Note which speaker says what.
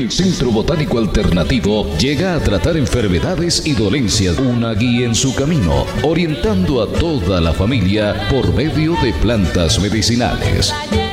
Speaker 1: El Centro Botánico Alternativo llega a tratar enfermedades y dolencias, una guía en su camino, orientando a toda la familia por medio de plantas medicinales.